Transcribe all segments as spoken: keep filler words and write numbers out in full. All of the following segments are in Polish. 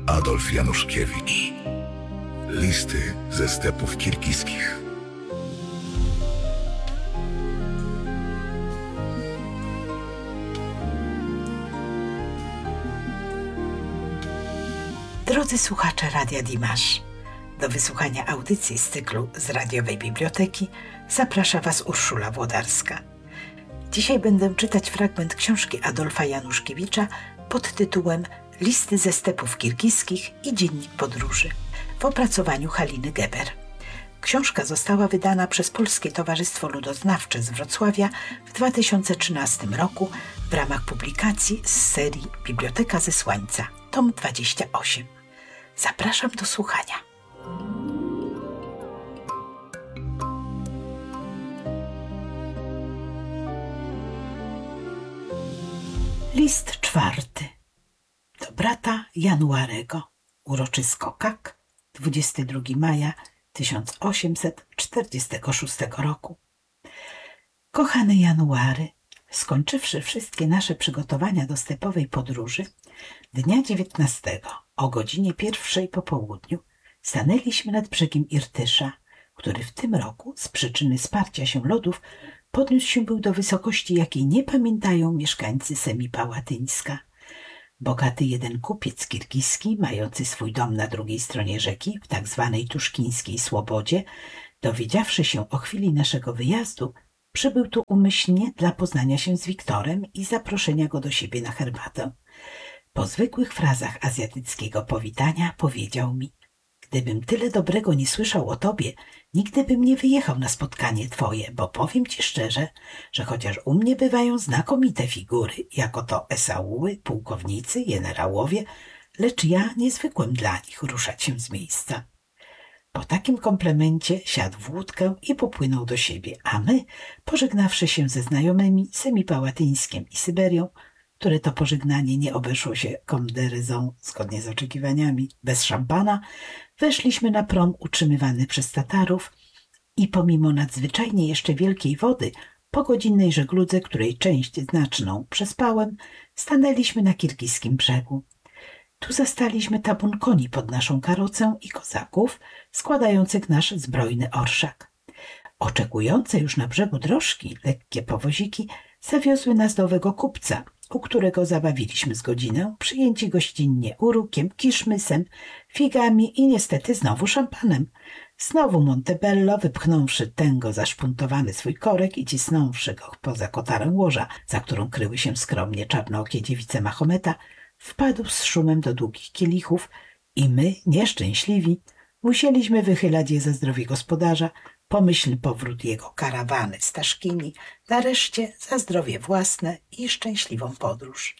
Adolf Januszkiewicz. Listy ze stepów kirgiskich. Drodzy słuchacze Radia Dimash, do wysłuchania audycji z cyklu z radiowej biblioteki zaprasza Was Urszula Włodarska. Dzisiaj będę czytać fragment książki Adolfa Januszkiewicza pod tytułem Listy ze stepów kirgiskich i dziennik podróży w opracowaniu Haliny Geber. Książka została wydana przez Polskie Towarzystwo Ludoznawcze z Wrocławia w dwa tysiące trzynastym roku w ramach publikacji z serii Biblioteka ze Słońca, tom dwadzieścia osiem. Zapraszam do słuchania. List czwarty. Do brata Januarego. Uroczysko Kak, dwudziestego drugiego maja tysiąc osiemset czterdziestego szóstego roku. Kochany January, skończywszy wszystkie nasze przygotowania do stepowej podróży, dnia dziewiętnastego o godzinie pierwszej po południu stanęliśmy nad brzegiem Irtysza, który w tym roku z przyczyny sparcia się lodów podniósł się był do wysokości, jakiej nie pamiętają mieszkańcy Semipałatyńska. Bogaty jeden kupiec kirgiski, mający swój dom na drugiej stronie rzeki, w tak zwanej tuszkińskiej Słobodzie, dowiedziawszy się o chwili naszego wyjazdu, przybył tu umyślnie dla poznania się z Wiktorem i zaproszenia go do siebie na herbatę. Po zwykłych frazach azjatyckiego powitania powiedział mi: gdybym tyle dobrego nie słyszał o tobie, nigdy bym nie wyjechał na spotkanie twoje, bo powiem ci szczerze, że chociaż u mnie bywają znakomite figury, jako to esauły, pułkownicy, generałowie, lecz ja nie zwykłem dla nich ruszać się z miejsca. Po takim komplemencie siadł w łódkę i popłynął do siebie, a my, pożegnawszy się ze znajomymi Semipałatyńskiem i Syberią, które to pożegnanie nie obeszło się komderyzą, zgodnie z oczekiwaniami, bez szampana, weszliśmy na prom utrzymywany przez Tatarów i pomimo nadzwyczajnie jeszcze wielkiej wody, po godzinnej żegludze, której część znaczną przespałem, stanęliśmy na kirgiskim brzegu. Tu zastaliśmy tabun koni pod naszą karocę i kozaków składających nasz zbrojny orszak. Oczekujące już na brzegu drożki, lekkie powoziki, zawiozły nas do owego kupca, u którego zabawiliśmy z godzinę, przyjęci gościnnie urukiem, kiszmysem, figami i niestety znowu szampanem. Znowu Montebello, wypchnąwszy tęgo zaszpuntowany swój korek i cisnąwszy go poza kotarę łoża, za którą kryły się skromnie czarnookie dziewice Mahometa, wpadł z szumem do długich kielichów i my, nieszczęśliwi, musieliśmy wychylać je za zdrowie gospodarza, pomyślny powrót jego karawany z Taszkini, nareszcie za zdrowie własne i szczęśliwą podróż.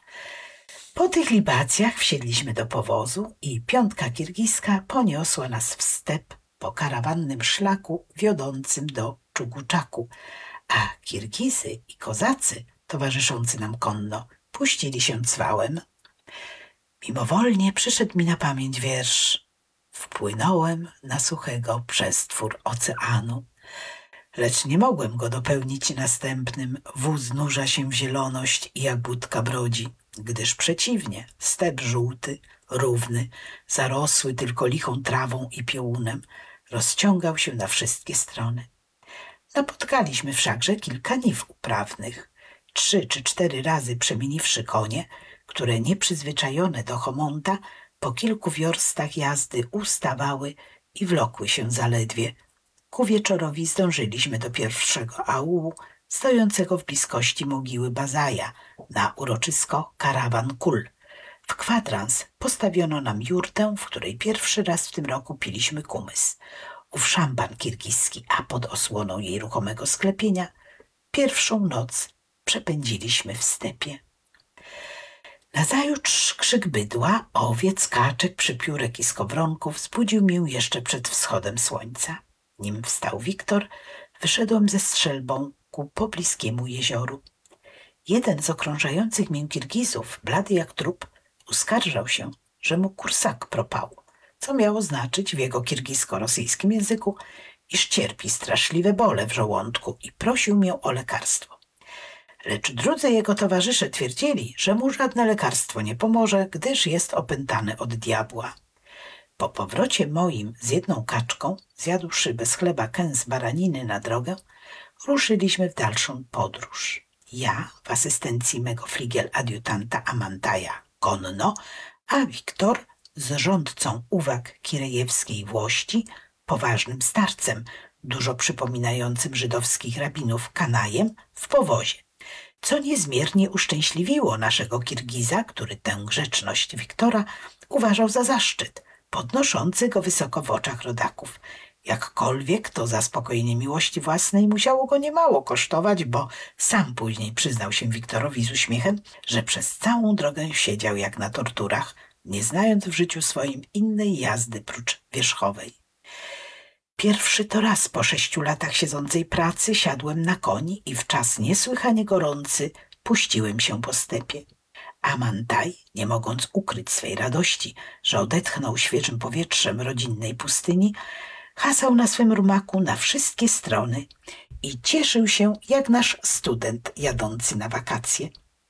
Po tych libacjach wsiedliśmy do powozu i piątka kirgiska poniosła nas w step po karawannym szlaku wiodącym do Czuguczaku, a Kirgizy i kozacy towarzyszący nam konno puścili się cwałem. Mimowolnie przyszedł mi na pamięć wiersz: wpłynąłem na suchego przestwór oceanu, lecz nie mogłem go dopełnić następnym: wóz nurza się w zieloność i jak budka brodzi, gdyż przeciwnie, step żółty, równy, zarosły tylko lichą trawą i piołunem, rozciągał się na wszystkie strony. Napotkaliśmy wszakże kilka niw uprawnych. Trzy czy cztery razy przemieniwszy konie, które nieprzyzwyczajone do chomonta, po kilku wiorstach jazdy ustawały i wlokły się zaledwie. Ku wieczorowi zdążyliśmy do pierwszego aulu, stojącego w bliskości mogiły Bazaja, na uroczysko Karawan Kul. W kwadrans postawiono nam jurtę, w której pierwszy raz w tym roku piliśmy kumys. Ów szampan kirgiski, a pod osłoną jej ruchomego sklepienia pierwszą noc przepędziliśmy w stepie. Nazajutrz krzyk bydła, owiec, kaczek, przypiórek i skowronków zbudził mnie jeszcze przed wschodem słońca. Nim wstał Wiktor, wyszedłem ze strzelbą ku pobliskiemu jezioru. Jeden z okrążających mię Kirgizów, blady jak trup, uskarżał się, że mu kursak propał, co miało znaczyć w jego kirgisko-rosyjskim języku, iż cierpi straszliwe bóle w żołądku i prosił mię o lekarstwo. lecz drudzy jego towarzysze twierdzili, że mu żadne lekarstwo nie pomoże, gdyż jest opętany od diabła. Po powrocie moim z jedną kaczką, zjadłszy bez chleba kęs baraniny na drogę, ruszyliśmy w dalszą podróż. Ja w asystencji mego fligiel-adiutanta Amantaja konno, a Wiktor z rządcą uwag kirejewskiej włości, poważnym starcem, dużo przypominającym żydowskich rabinów Kanajem, w powozie, co niezmiernie uszczęśliwiło naszego Kirgiza, który tę grzeczność Wiktora uważał za zaszczyt, podnoszący go wysoko w oczach rodaków. Jakkolwiek to zaspokojenie miłości własnej musiało go niemało kosztować, bo sam później przyznał się Wiktorowi z uśmiechem, że przez całą drogę siedział jak na torturach, nie znając w życiu swoim innej jazdy prócz wierzchowej. Pierwszy to raz po sześciu latach siedzącej pracy siadłem na koni i w czas niesłychanie gorący puściłem się po stepie. Amantaj, nie mogąc ukryć swej radości, że odetchnął świeżym powietrzem rodzinnej pustyni, hasał na swym rumaku na wszystkie strony i cieszył się jak nasz student jadący na wakacje.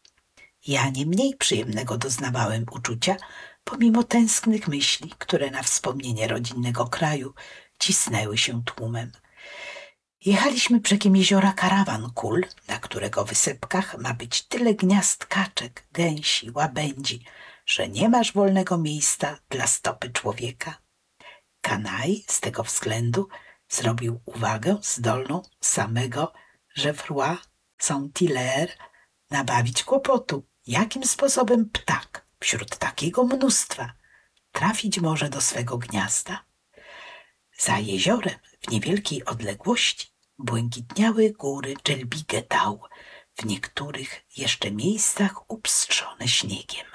Ja nie mniej przyjemnego doznawałem uczucia, pomimo tęsknych myśli, które na wspomnienie rodzinnego kraju cisnęły się tłumem. Jechaliśmy brzegiem jeziora Karawan Kul, na którego wysepkach ma być tyle gniazd kaczek, gęsi, łabędzi, że nie masz wolnego miejsca dla stopy człowieka. Kanaj z tego względu zrobił uwagę zdolną samego Geoffroy Saint-Hilaire nabawić kłopotu, jakim sposobem ptak wśród takiego mnóstwa trafić może do swego gniazda. Za jeziorem w niewielkiej odległości błękitniały góry Dżelbigetał, w niektórych jeszcze miejscach upstrzone śniegiem.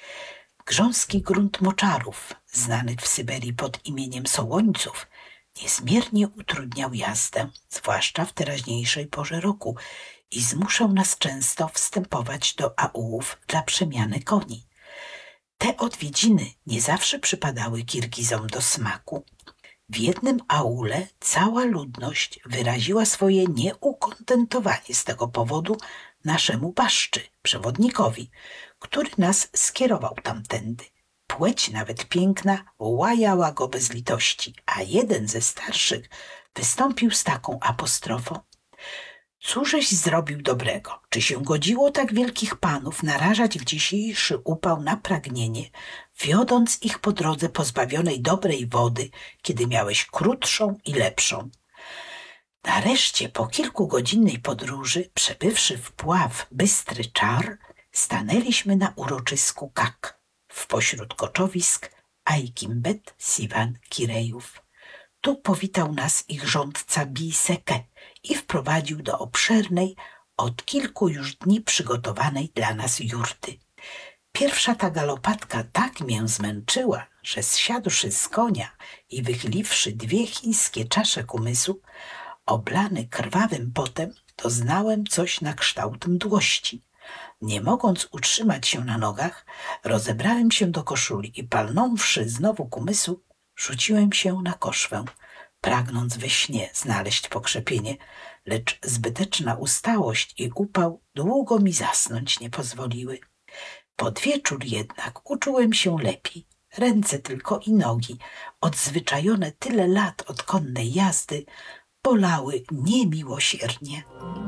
Grząski grunt moczarów, znany w Syberii pod imieniem Sołońców, niezmiernie utrudniał jazdę, zwłaszcza w teraźniejszej porze roku, i zmuszał nas często wstępować do aulów dla przemiany koni. Te odwiedziny nie zawsze przypadały Kirgizom do smaku. W jednym aule cała ludność wyraziła swoje nieukontentowanie z tego powodu naszemu baszczy, przewodnikowi, który nas skierował tamtędy. Płeć nawet piękna łajała go bez litości, a jeden ze starszych wystąpił z taką apostrofą: cóżeś zrobił dobrego? Czy się godziło tak wielkich panów narażać w dzisiejszy upał na pragnienie, wiodąc ich po drodze pozbawionej dobrej wody, kiedy miałeś krótszą i lepszą? Nareszcie po kilkugodzinnej podróży, przebywszy w Pław Bystry Czar, stanęliśmy na uroczysku Kak, w pośród koczowisk Ajkimbet Siwan Kirejów. Tu powitał nas ich rządca Biseke i wprowadził do obszernej, od kilku już dni przygotowanej dla nas jurty. Pierwsza ta galopatka tak mię zmęczyła, że zsiadłszy z konia i wychyliwszy dwie chińskie czasze kumysu, oblany krwawym potem, doznałem coś na kształt mdłości. Nie mogąc utrzymać się na nogach, rozebrałem się do koszuli i palnąwszy znowu kumysu, rzuciłem się na koszwę, pragnąc we śnie znaleźć pokrzepienie, lecz zbyteczna ustałość i upał długo mi zasnąć nie pozwoliły. Pod wieczór jednak uczułem się lepiej. Ręce tylko i nogi, odzwyczajone tyle lat od konnej jazdy, bolały niemiłosiernie.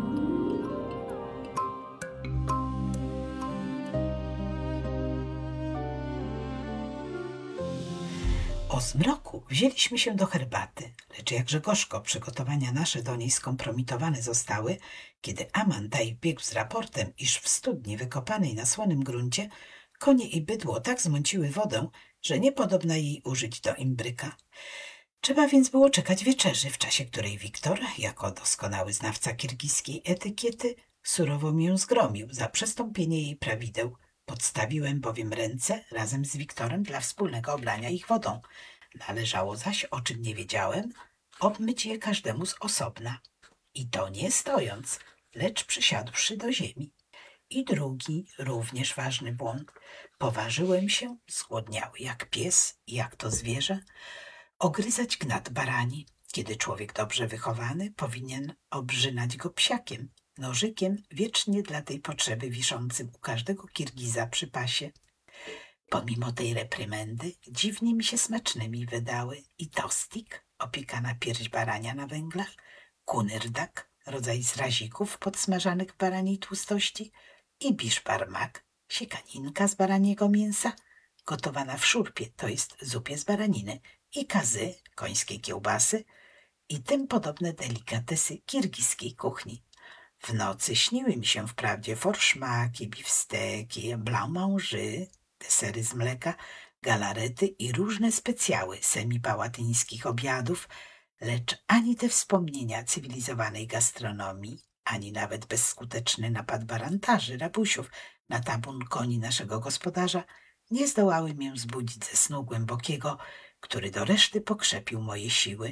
O zmroku wzięliśmy się do herbaty, lecz jakże gorzko przygotowania nasze do niej skompromitowane zostały, kiedy Amantaj biegł z raportem, iż w studni wykopanej na słonym gruncie konie i bydło tak zmąciły wodę, że nie podobna jej użyć do imbryka. Trzeba więc było czekać wieczerzy, w czasie której Wiktor, jako doskonały znawca kirgiskiej etykiety, surowo mię zgromił za przestąpienie jej prawideł. Podstawiłem bowiem ręce razem z Wiktorem dla wspólnego oblania ich wodą. Należało zaś, o czym nie wiedziałem, obmyć je każdemu z osobna. I to nie stojąc, lecz przysiadłszy do ziemi. I drugi, również ważny błąd. Poważyłem się, zgłodniały jak pies i jak to zwierzę, ogryzać gnat barani, kiedy człowiek dobrze wychowany powinien obrzynać go psiakiem, nożykiem wiecznie dla tej potrzeby wiszącym u każdego Kirgiza przy pasie. Pomimo tej reprymendy dziwnie mi się smacznymi wydały i tostik, opiekana pierś barania na węglach, kunyrdak, rodzaj zrazików podsmażanych w baraniej tłustości, i biszbarmak, siekaninka z baraniego mięsa, gotowana w szurpie, to jest zupie z baraniny, i kazy, końskie kiełbasy i tym podobne delikatesy kirgiskiej kuchni. W nocy śniły mi się wprawdzie forszmaki, biwsteki, blanc manger, desery z mleka, galarety i różne specjały semipałatyńskich obiadów, lecz ani te wspomnienia cywilizowanej gastronomii, ani nawet bezskuteczny napad barantarzy, rabusiów na tabun koni naszego gospodarza nie zdołały mię zbudzić ze snu głębokiego, który do reszty pokrzepił moje siły.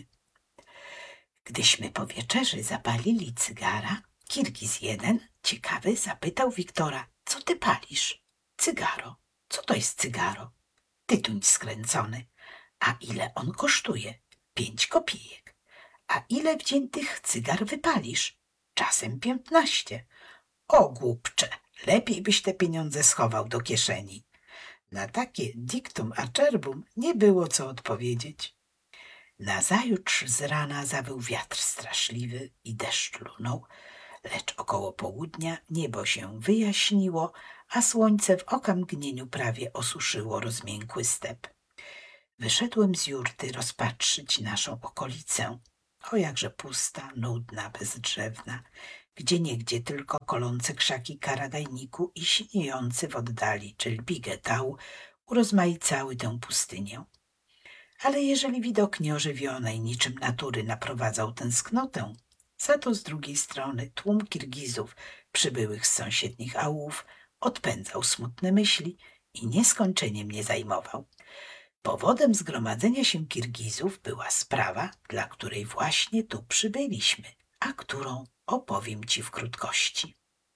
Gdyśmy po wieczerzy zapalili cygara, Kirgiz jeden, ciekawy, zapytał Wiktora: co ty palisz? Cygaro. Co to jest cygaro? Tytuń skręcony. A ile on kosztuje? Pięć kopiejek. A ile wziętych cygar wypalisz? Czasem piętnaście. O głupcze, lepiej byś te pieniądze schował do kieszeni. Na takie dictum acerbum nie było co odpowiedzieć. Nazajutrz z rana zawył wiatr straszliwy i deszcz lunął, lecz około południa niebo się wyjaśniło, a słońce w okamgnieniu prawie osuszyło rozmiękły step. Wyszedłem z jurty rozpatrzyć naszą okolicę. O jakże pusta, nudna, bezdrzewna, gdzieniegdzie tylko kolące krzaki karagajniku i siniejący w oddali czelbigetał urozmaicały tę pustynię. Ale jeżeli widok nieożywionej niczym natury naprowadzał tęsknotę, za to z drugiej strony tłum Kirgizów przybyłych z sąsiednich aulów odpędzał smutne myśli i nieskończenie mnie zajmował. Powodem zgromadzenia się Kirgizów była sprawa, dla której właśnie tu przybyliśmy, a którą opowiem ci w krótkości.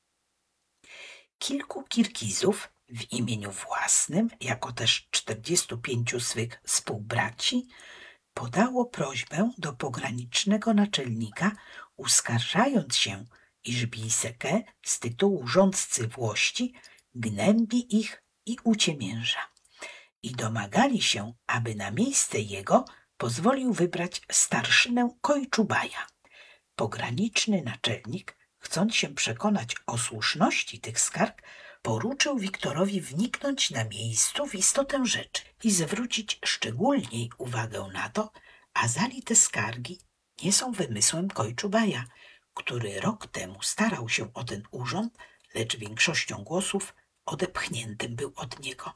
Kilku Kirgizów w imieniu własnym, jako też czterdziestu pięciu swych współbraci, podało prośbę do pogranicznego naczelnika, uskarżając się, iż Bijseke z tytułu rządcy Włości gnębi ich i uciemięża, i domagali się, aby na miejsce jego pozwolił wybrać starszynę Kojczubaja. Pograniczny naczelnik, chcąc się przekonać o słuszności tych skarg, poruczył Wiktorowi wniknąć na miejscu w istotę rzeczy i zwrócić szczególniej uwagę na to, azali te skargi nie są wymysłem Kojczubaja, który rok temu starał się o ten urząd, lecz większością głosów odepchniętym był od niego.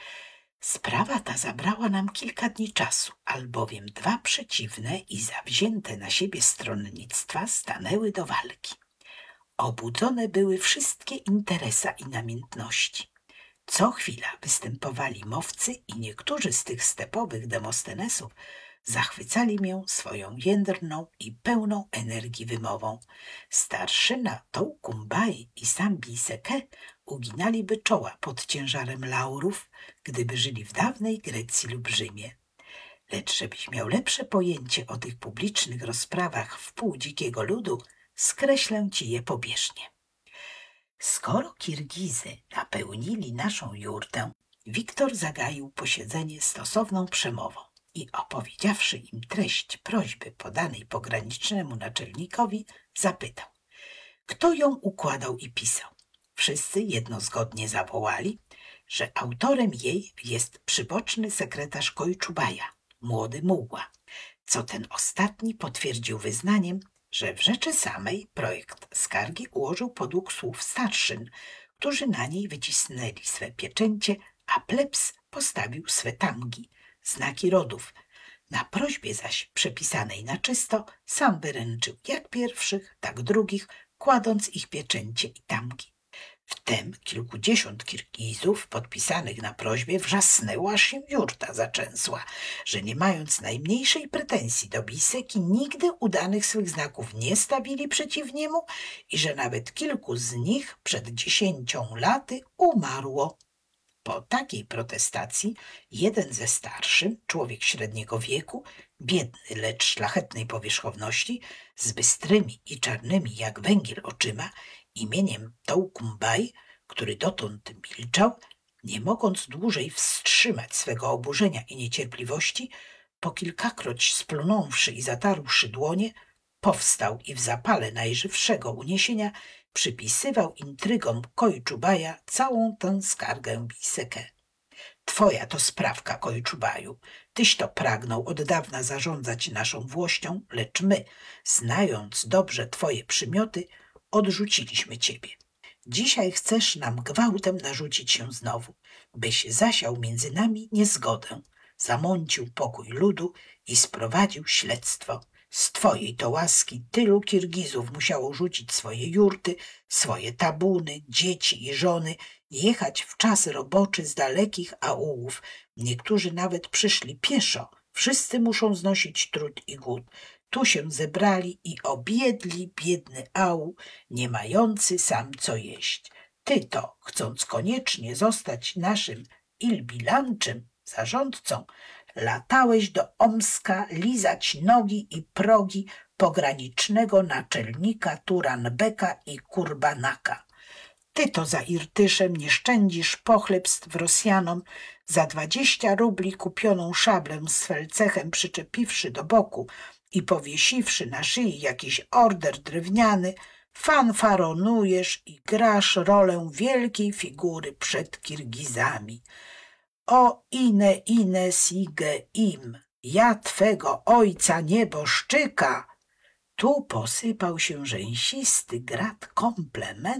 Sprawa ta zabrała nam kilka dni czasu, albowiem dwa przeciwne i zawzięte na siebie stronnictwa stanęły do walki. Obudzone były wszystkie interesa i namiętności. Co chwila występowali mowcy i niektórzy z tych stepowych Demostenesów zachwycali mię swoją jędrną i pełną energii wymową. Starszyna Tołkumbaj i sam Bijseke uginaliby czoła pod ciężarem laurów, gdyby żyli w dawnej Grecji lub Rzymie. Lecz żebyś miał lepsze pojęcie o tych publicznych rozprawach wpół dzikiego ludu, skreślę ci je pobieżnie. Skoro Kirgizy napełnili naszą jurtę, Wiktor zagaił posiedzenie stosowną przemową i opowiedziawszy im treść prośby podanej pogranicznemu naczelnikowi, zapytał, kto ją układał i pisał. Wszyscy jednozgodnie zawołali, że autorem jej jest przyboczny sekretarz Kojczubaja, młody mułła, co ten ostatni potwierdził wyznaniem, że w rzeczy samej projekt skargi ułożył podług słów starszyn, którzy na niej wycisnęli swe pieczęcie, a plebs postawił swe tamgi, znaki rodów. Na prośbie zaś przepisanej na czysto sam wyręczył jak pierwszych, tak drugich, kładąc ich pieczęcie i tamgi. Wtem kilkudziesiąt Kirgizów podpisanych na prośbie wrzasnęło, aż się jurta zaczęsła, że nie mając najmniejszej pretensji do Bijseki nigdy udanych swych znaków nie stawili przeciw niemu i że nawet kilku z nich przed dziesięcią laty umarło. Po takiej protestacji jeden ze starszym, człowiek średniego wieku, biedny, lecz szlachetnej powierzchowności, z bystrymi i czarnymi jak węgiel oczyma, imieniem Tołkumbaj, który dotąd milczał, nie mogąc dłużej wstrzymać swego oburzenia i niecierpliwości, po kilkakroć splunąwszy i zatarłszy dłonie, powstał i w zapale najżywszego uniesienia przypisywał intrygom Kojczubaja całą tę skargę Bisekę. Twoja to sprawka, Kojczubaju. Tyś to pragnął od dawna zarządzać naszą włością, lecz my, znając dobrze twoje przymioty, odrzuciliśmy ciebie. Dzisiaj chcesz nam gwałtem narzucić się znowu, byś zasiał między nami niezgodę, zamącił pokój ludu i sprowadził śledztwo. Z twojej to łaski tylu Kirgizów musiało rzucić swoje jurty, swoje tabuny, dzieci i żony, jechać w czas roboczy z dalekich aulów. Niektórzy nawet przyszli pieszo. Wszyscy muszą znosić trud i głód. Tu się zebrali i obiedli biedny aul, nie mający sam co jeść. Ty to, chcąc koniecznie zostać naszym ilbilanczem, zarządcą, latałeś do Omska lizać nogi i progi pogranicznego naczelnika Turanbeka i Kurbanaka. Ty to za Irtyszem nie szczędzisz pochlebstw Rosjanom, za dwadzieścia rubli kupioną szablę z felcechem przyczepiwszy do boku i powiesiwszy na szyi jakiś order drewniany, fanfaronujesz i grasz rolę wielkiej figury przed Kirgizami. O ine ine sige im, ja twego ojca nieboszczyka! Tu posypał się rzęsisty grad komplementów.